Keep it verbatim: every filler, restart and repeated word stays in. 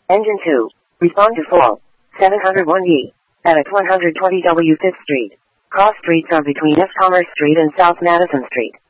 Engine two. Respond to fall. seven oh one D. At one twenty W fifth Street. Cross streets are between East Commerce Street and South Madison Street.